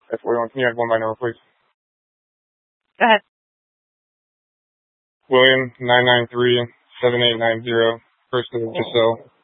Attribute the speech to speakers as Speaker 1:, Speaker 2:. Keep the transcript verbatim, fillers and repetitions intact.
Speaker 1: That's forty-one. Can you add one by number, please?
Speaker 2: Go ahead.
Speaker 1: William, nine nine three, seven eight nine zero, first of Giselle.